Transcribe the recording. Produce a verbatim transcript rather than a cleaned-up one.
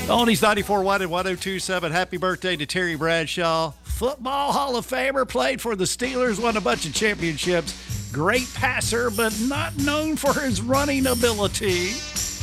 Olney's ninety-four one and one oh two point seven. Happy birthday to Terry Bradshaw. Football Hall of Famer, played for the Steelers, won a bunch of championships. Great passer, but not known for his running ability.